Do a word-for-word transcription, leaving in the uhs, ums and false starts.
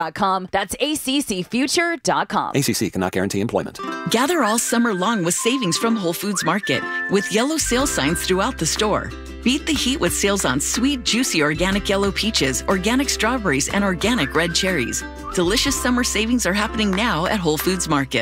dot com. That's A C C future dot com. A C C cannot guarantee employment. Gather all summer long with savings from Whole Foods Market with yellow sale signs throughout the store. Beat the heat with sales on sweet, juicy organic yellow peaches, organic strawberries, and organic red cherries. Delicious summer savings are happening now at Whole Foods Market.